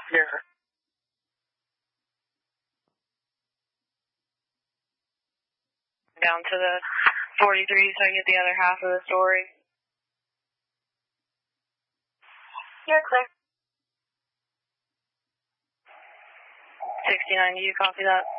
Yeah. Down to the 43 so I get the other half of the story. You're clear. 69, do you copy that?